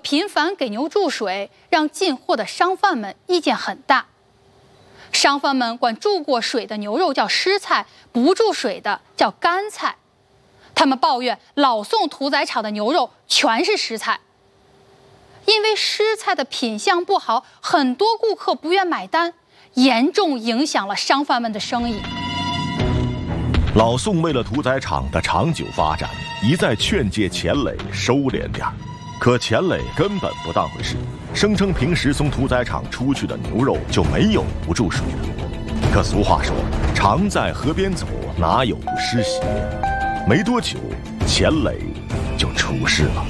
频繁给牛注水，让进货的商贩们意见很大。商贩们管注过水的牛肉叫湿菜，不注水的叫干菜。他们抱怨老宋屠宰场的牛肉全是湿菜，因为湿菜的品相不好，很多顾客不愿买单，严重影响了商贩们的生意。 老宋为了屠宰场的长久发展，一再劝诫钱磊收敛点儿，可钱磊根本不当回事，声称平时从屠宰场出去的牛肉就没有不注水的。可俗话说，常在河边走，哪有不湿鞋？没多久，钱磊就出事了。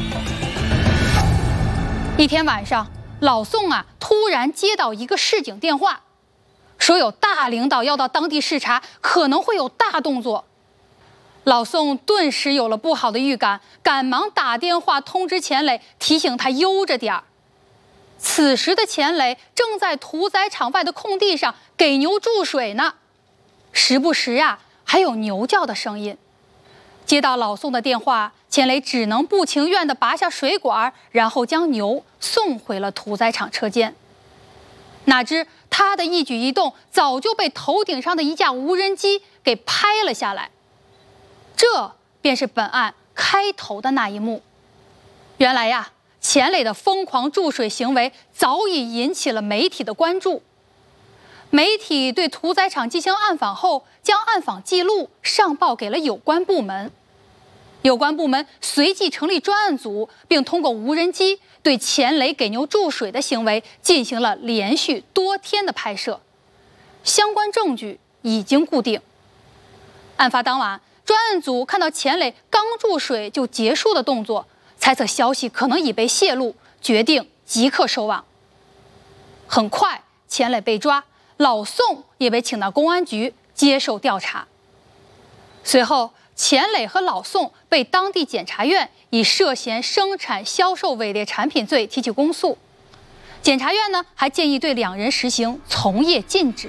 一天晚上，老宋突然接到一个市警电话，说有大领导要到当地视察，可能会有大动作。老宋顿时有了不好的预感，赶忙打电话通知钱磊，提醒他悠着点儿。此时的钱磊正在屠宰场外的空地上给牛注水呢，时不时还有牛叫的声音。接到老宋的电话，钱磊只能不情愿地拔下水管，然后将牛送回了屠宰场车间。哪知他的一举一动早就被头顶上的一架无人机给拍了下来。这便是本案开头的那一幕。原来钱磊的疯狂注水行为早已引起了媒体的关注。媒体对屠宰场进行暗访后，将暗访记录上报给了有关部门。有关部门随即成立专案组，并通过无人机对钱磊给牛注水的行为进行了连续多天的拍摄，相关证据已经固定。案发当晚，专案组看到钱磊刚注水就结束的动作，猜测消息可能已被泄露，决定即刻收网。很快，钱磊被抓，老宋也被请到公安局接受调查。随后，钱磊和老宋被当地检察院以涉嫌生产销售伪劣产品罪提起公诉。检察院还建议对两人实行从业禁止。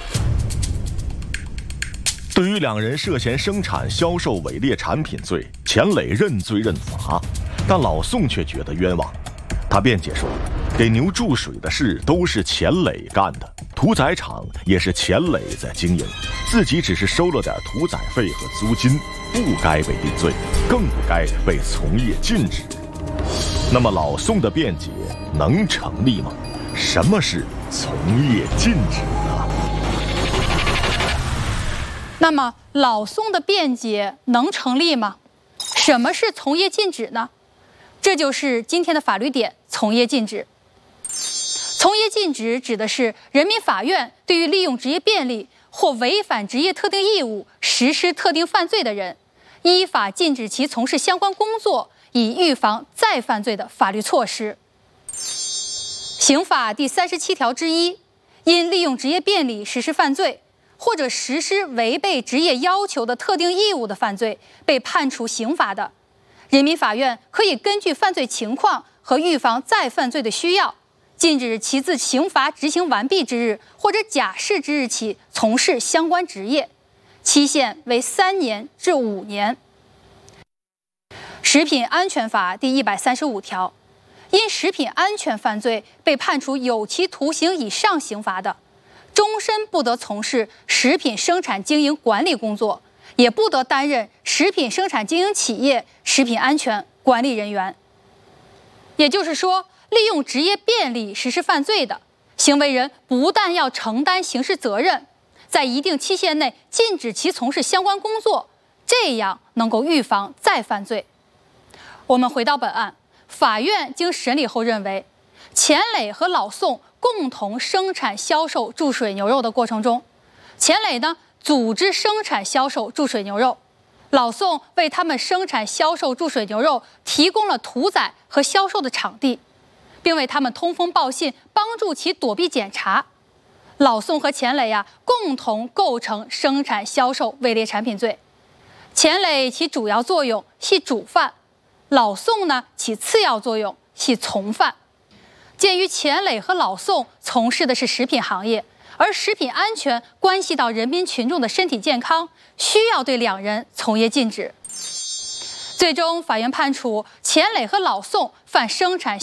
对于两人涉嫌生产销售伪劣产品罪，钱磊认罪认罚，但老宋却觉得冤枉。他辩解说，给牛注水的事都是钱磊干的，屠宰场也是钱磊在经营，自己只是收了点屠宰费和租金，不该被定罪，更不该被从业禁止。那么老宋的辩解能成立吗？什么是从业禁止呢？ 那么老宋的辩解能成立吗？什么是从业禁止呢？这就是今天的法律点：从业禁止。从业禁止指的是人民法院对于利用职业便利或违反职业特定义务实施特定犯罪的人，依法禁止其从事相关工作，以预防再犯罪的法律措施。刑法第37条之一，因利用职业便利实施犯罪，或者实施违背职业要求的特定义务的犯罪，被判处刑罚的，人民法院可以根据犯罪情况和预防再犯罪的需要，禁止其自刑罚执行完毕之日或者假释之日起从事相关职业，期限为3年至5年。食品安全法第135条，因食品安全犯罪被判处有期徒刑以上刑罚的，终身不得从事食品生产经营管理工作，也不得担任食品生产经营企业食品安全管理人员。也就是说，利用职业便利实施犯罪的行为人，不但要承担刑事责任，在一定期限内禁止其从事相关工作，这样能够预防再犯罪。我们回到本案，法院经审理后认为，钱磊和老宋共同生产销售注水牛肉的过程中，钱磊组织生产销售注水牛肉，老宋为他们生产销售注水牛肉提供了屠宰和销售的场地，并为他们通风报信，帮助其躲避检查。老宋和钱磊共同构成生产销售伪劣产品罪。钱磊其主要作用系主犯，老宋起次要作用系从犯。鉴于钱磊和老宋从事的是食品行业，而食品安全关系到人民群众的身体健康，需要对两人从业禁止。最终，法院判处钱磊和老宋犯生产